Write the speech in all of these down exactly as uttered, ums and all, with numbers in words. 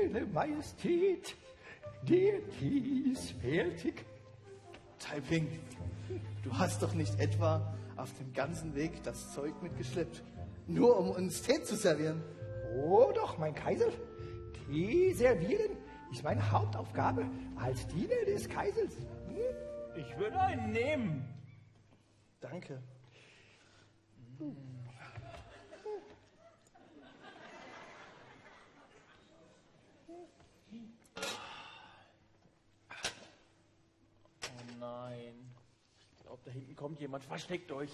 Eure Majestät, der Tee ist fertig. Taiping, du hast doch nicht etwa auf dem ganzen Weg das Zeug mitgeschleppt, nur um uns Tee zu servieren? Oh doch, mein Kaiser, Tee servieren ist meine Hauptaufgabe als Diener des Kaisers. Hm? Ich würde einen nehmen. Danke. Oh nein. Ich glaube, da hinten kommt jemand. Versteckt euch.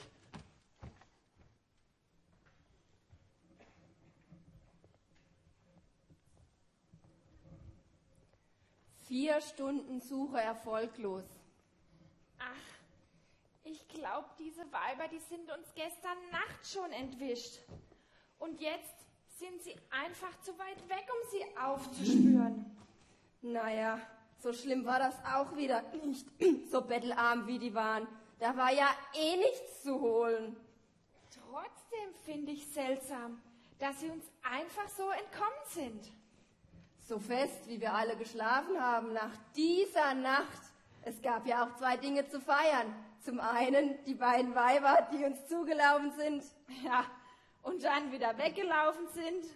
Vier Stunden Suche erfolglos. Ach, ich glaube, diese Weiber, die sind uns gestern Nacht schon entwischt. Und jetzt sind sie einfach zu weit weg, um sie aufzuspüren. Naja, so schlimm war das auch wieder nicht. So bettelarm wie die waren. Da war ja eh nichts zu holen. Trotzdem finde ich seltsam, dass sie uns einfach so entkommen sind. So fest, wie wir alle geschlafen haben nach dieser Nacht. Es gab ja auch zwei Dinge zu feiern. Zum einen die beiden Weiber, die uns zugelaufen sind. Ja, und dann wieder weggelaufen sind.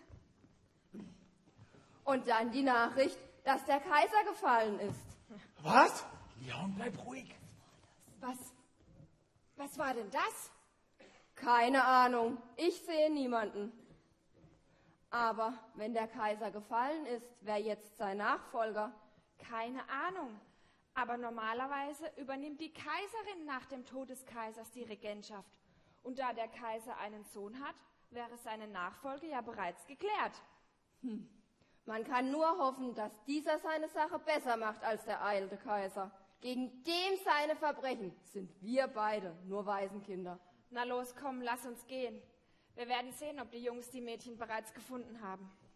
Und dann die Nachricht, dass der Kaiser gefallen ist. Was? Leon, bleib ruhig. Was, was war denn das? Keine Ahnung, ich sehe niemanden. Aber wenn der Kaiser gefallen ist, wer jetzt sein Nachfolger? Keine Ahnung. Aber normalerweise übernimmt die Kaiserin nach dem Tod des Kaisers die Regentschaft. Und da der Kaiser einen Sohn hat, wäre seine Nachfolge ja bereits geklärt. Hm. Man kann nur hoffen, dass dieser seine Sache besser macht als der alte Kaiser. Gegen dem seine Verbrechen sind wir beide nur Waisenkinder. Na los, komm, lass uns gehen. Wir werden sehen, ob die Jungs die Mädchen bereits gefunden haben.